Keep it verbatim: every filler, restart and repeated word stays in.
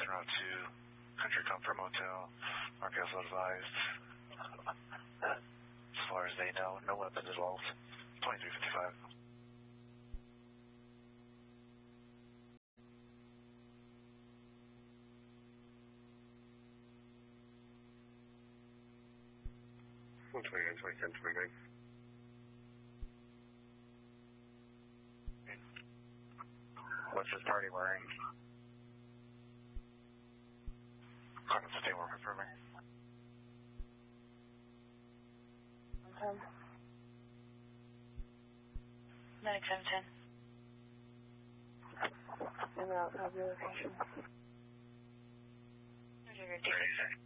en route to Country Comfort Motel. R P Os advised. As far as they know, no weapons involved. twenty-three fifty-five. one twenty-nine, twenty-seven, twenty-nine. What's this party wearing? Cardinal fifteen, working for me. Um, Medic seven ten. En route, have your location. Thirty-six.